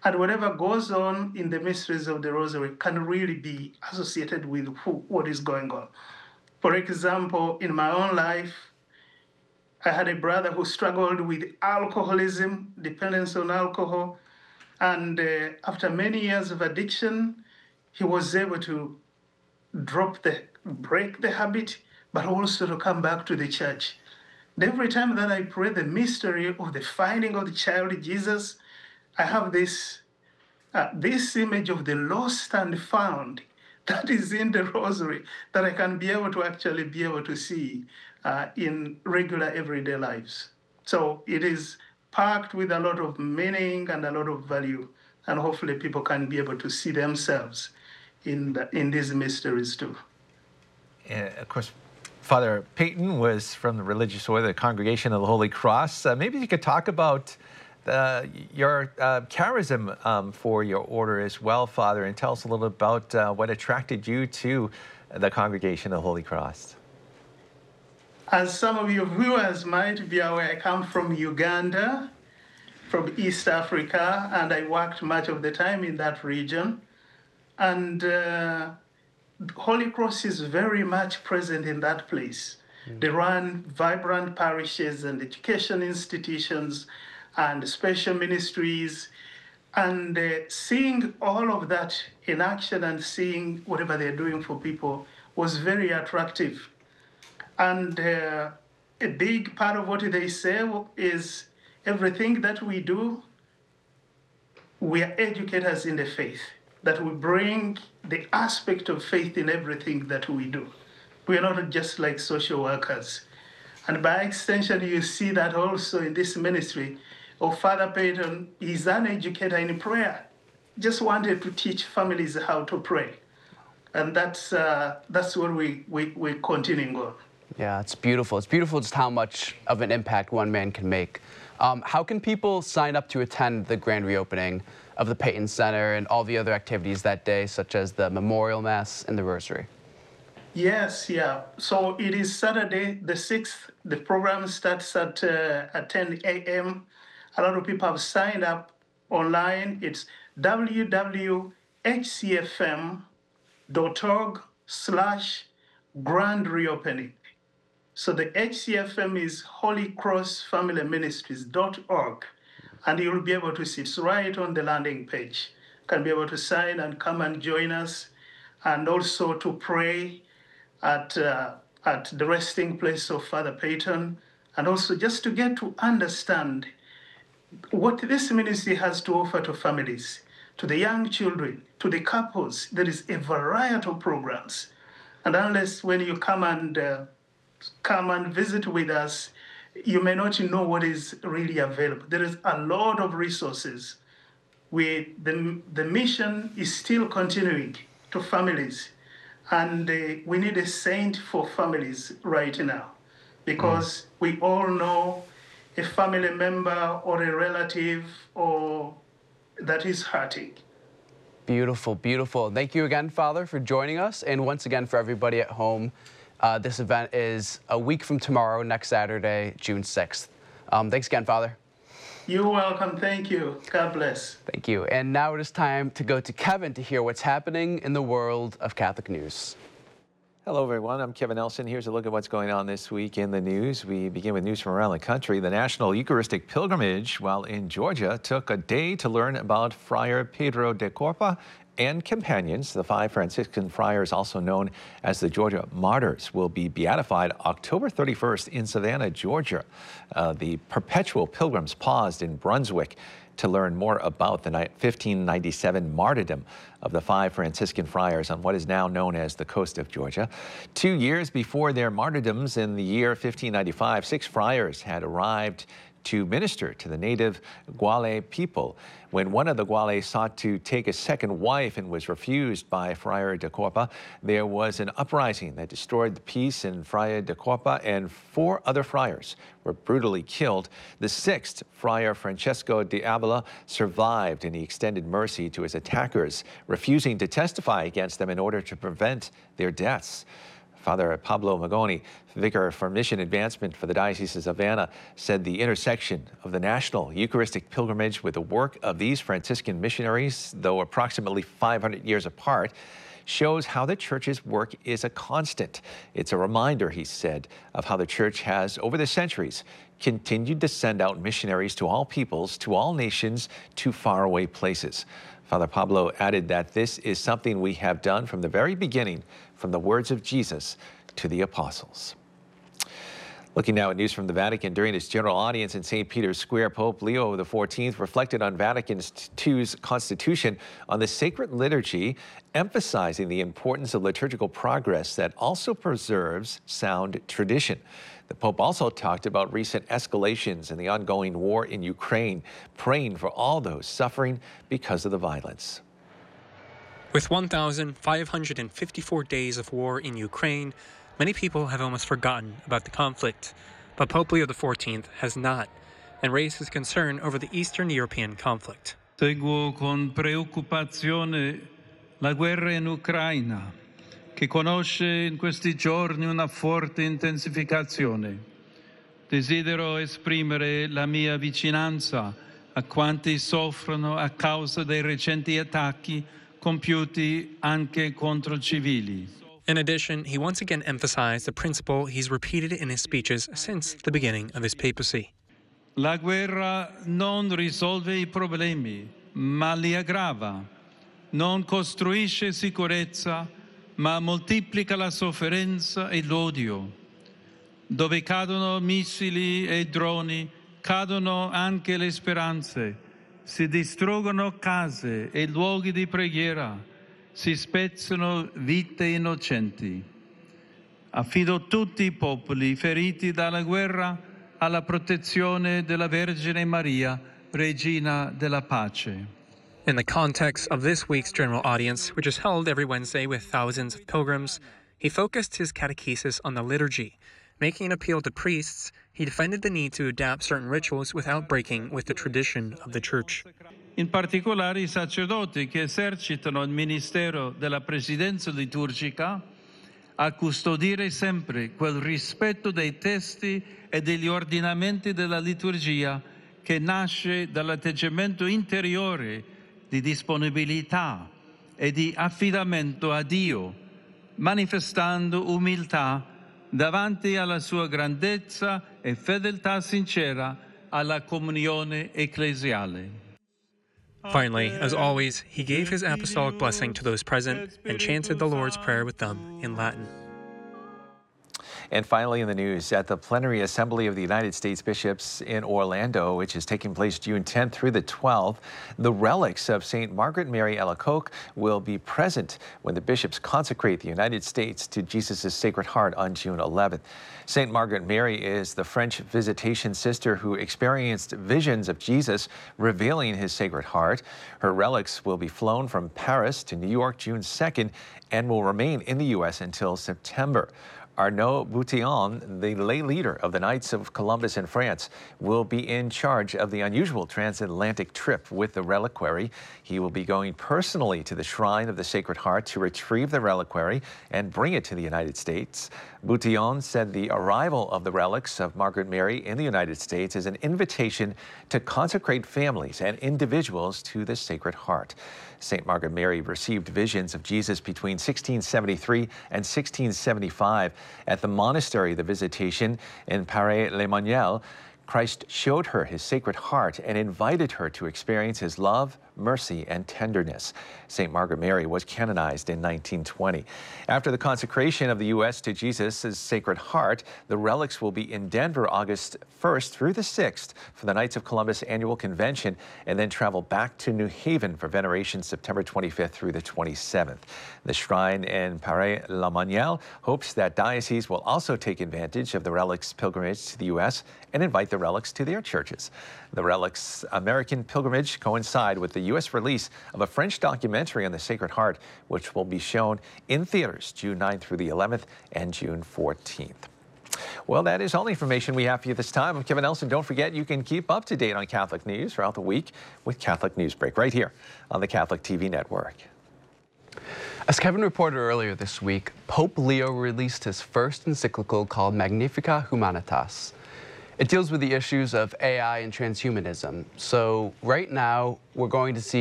And whatever goes on in the mysteries of the Rosary can really be associated with what is going on. For example, in my own life, I had a brother who struggled with alcoholism, dependence on alcohol. And after many years of addiction, he was able to break the habit, but also to come back to the church. And every time that I pray the mystery of the finding of the child Jesus, I have this image of the lost and found that is in the Rosary that I can be able to see in regular everyday lives. So it is packed with a lot of meaning and a lot of value, and hopefully people can be able to see themselves in these mysteries too. And of course, Father Peyton was from the religious order, the Congregation of the Holy Cross. Maybe you could talk about your charism for your order as well, Father, and tell us a little about what attracted you to the Congregation of the Holy Cross. As some of your viewers might be aware, I come from Uganda, from East Africa, and I worked much of the time in that region. And Holy Cross is very much present in that place. They run vibrant parishes and education institutions and special ministries. And seeing all of that in action and seeing whatever they're doing for people was very attractive. And a big part of what they say is everything that we do, we are educators in the faith, that we bring the aspect of faith in everything that we do. We are not just like social workers. And by extension, you see that also in this ministry of Father Peyton. He's an educator in prayer, just wanted to teach families how to pray. And that's what we're continuing on. Yeah, it's beautiful. It's beautiful just how much of an impact one man can make. How can people sign up to attend the grand reopening of the Peyton Center and all the other activities that day, such as the Memorial Mass and the Rosary? Yes, yeah. So it is Saturday, the 6th. The program starts at 10 a.m. A lot of people have signed up online. It's www.hcfm.org/grand reopening. So the HCFM is Holy Cross Family Ministries.org, and you'll be able to see it's right on the landing page. You can be able to sign and come and join us, and also to pray at the resting place of Father Peyton, and also just to get to understand what this ministry has to offer to families, to the young children, to the couples. There is a variety of programs, and unless when you come and visit with us, you may not know what is really available. There is a lot of resources. The mission is still continuing to families, and we need a saint for families right now, because we all know a family member or a relative or that is hurting. Beautiful, beautiful. Thank you again, Father, for joining us, and once again for everybody at home. This event is a week from tomorrow, next Saturday, June 6th. Thanks again, Father. You're welcome. Thank you. God bless. Thank you. And now it is time to go to Kevin to hear what's happening in the world of Catholic news. Hello, everyone. I'm Kevin Nelson. Here's a look at what's going on this week in the news. We begin with news from around the country. The National Eucharistic Pilgrimage, while in Georgia, took a day to learn about Friar Pedro de Corpa and companions. The 5 Franciscan friars, also known as the Georgia Martyrs, will be beatified October 31st in Savannah, Georgia. The perpetual pilgrims paused in Brunswick to learn more about the 1597 martyrdom of the 5 Franciscan friars on what is now known as the coast of Georgia. 2 years before their martyrdoms in the year 1595, 6 friars had arrived to minister to the native Guale people. When one of the Guale sought to take a second wife and was refused by Friar de Corpa, there was an uprising that destroyed the peace, and Friar de Corpa and 4 other friars were brutally killed. The 6th, Friar Francesco de Avila, survived, and he extended mercy to his attackers, refusing to testify against them in order to prevent their deaths. Father Pablo Magoni, Vicar for Mission Advancement for the Diocese of Savannah, said the intersection of the National Eucharistic Pilgrimage with the work of these Franciscan missionaries, though approximately 500 years apart, shows how the Church's work is a constant. It's a reminder, he said, of how the Church has, over the centuries, continued to send out missionaries to all peoples, to all nations, to faraway places. Father Pablo added that this is something we have done from the very beginning, from the words of Jesus to the apostles. Looking now at news from the Vatican, during his general audience in St. Peter's Square, Pope Leo XIV reflected on Vatican II's constitution on the sacred liturgy, emphasizing the importance of liturgical progress that also preserves sound tradition. The Pope also talked about recent escalations in the ongoing war in Ukraine, praying for all those suffering because of the violence. With 1,554 days of war in Ukraine, many people have almost forgotten about the conflict, but Pope Leo XIV has not, and raised his concern over the Eastern European conflict. Seguo con preoccupazione la guerra in Ucraina, che conosce in questi giorni una forte intensificazione. Desidero esprimere la mia vicinanza a quanti soffrono a causa dei recenti attacchi compiuti anche contro civili. In addition, he once again emphasized the principle he's repeated in his speeches since the beginning of his papacy. La guerra non risolve I problemi, ma li aggrava. Non costruisce sicurezza, ma moltiplica la sofferenza e l'odio. Dove cadono missili e droni, cadono anche le speranze. Si distruggono case e luoghi di preghiera. Si spezzano vite innocenti. Affido tutti I popoli feriti dalla guerra alla protezione della Vergine Maria, Regina della Pace. In the context of this week's general audience, which is held every Wednesday with thousands of pilgrims, he focused his catechesis on the liturgy. Making an appeal to priests, he defended the need to adapt certain rituals without breaking with the tradition of the Church. In particolare I sacerdoti che esercitano il ministero della presidenza liturgica a custodire sempre quel rispetto dei testi e degli ordinamenti della liturgia che nasce dall'atteggiamento interiore di disponibilità e di affidamento a Dio, manifestando umiltà davanti alla sua grandezza e fedeltà sincera alla comunione ecclesiale. Finally, as always, he gave his apostolic blessing to those present and chanted the Lord's Prayer with them in Latin. And finally in the news, at the Plenary Assembly of the United States Bishops in Orlando, which is taking place June 10th through the 12th, the relics of St. Margaret Mary Alacoque will be present when the bishops consecrate the United States to Jesus' Sacred Heart on June 11th. St. Margaret Mary is the French visitation sister who experienced visions of Jesus revealing his Sacred Heart. Her relics will be flown from Paris to New York June 2nd and will remain in the U.S. until September. Arnaud Boutillon, the lay leader of the Knights of Columbus in France, will be in charge of the unusual transatlantic trip with the reliquary. He will be going personally to the Shrine of the Sacred Heart to retrieve the reliquary and bring it to the United States. Boutillon said the arrival of the relics of Margaret Mary in the United States is an invitation to consecrate families and individuals to the Sacred Heart. St. Margaret Mary received visions of Jesus between 1673 and 1675 at the monastery of the Visitation in Paray-le-Monial. Christ showed her his Sacred Heart and invited her to experience his love, mercy, and tenderness. St. Margaret Mary was canonized in 1920. After the consecration of the U.S. to Jesus' Sacred Heart, the relics will be in Denver August 1st through the 6th for the Knights of Columbus Annual Convention, and then travel back to New Haven for veneration September 25th through the 27th. The shrine in Paray-le-Monial hopes that dioceses will also take advantage of the relics pilgrimage to the U.S. and invite the relics to their churches. The relics American pilgrimage coincide with the U.S. release of a French documentary on the Sacred Heart, which will be shown in theaters June 9th through the 11th and June 14th. Well, that is all the information we have for you this time. I'm Kevin Nelson. Don't forget, you can keep up to date on Catholic news throughout the week with Catholic Newsbreak right here on the Catholic TV Network. As Kevin reported earlier this week, Pope Leo released his first encyclical called Magnificat Humanitas. It deals with the issues of AI and transhumanism. So right now, we're going to see